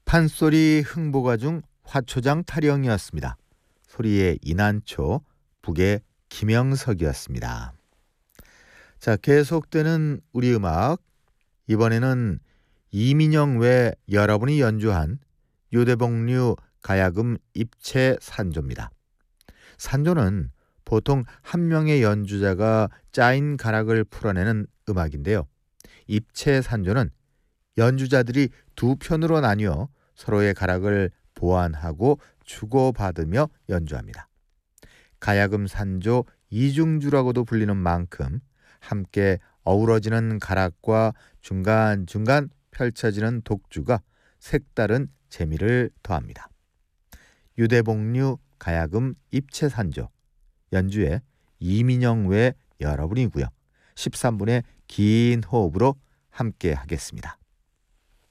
판소리 흥보가 중 화초장 타령이었습니다. 소리의 이난초, 북의 김영석이었습니다. 자, 계속되는 우리 음악, 이번에는 이민영 외 여러분이 연주한 유대복류 가야금 입체 산조입니다. 산조는 보통 한 명의 연주자가 짜인 가락을 풀어내는 음악인데요. 입체 산조는 연주자들이 두 편으로 나뉘어 서로의 가락을 보완하고 주고받으며 연주합니다. 가야금 산조 이중주라고도 불리는 만큼 함께 어우러지는 가락과 중간중간 펼쳐지는 독주가 색다른 재미를 더합니다. 유대복류 가야금 입체 산조, 연주에 이민영 외 여러분이고요. 13분의 긴 호흡으로 함께 하겠습니다.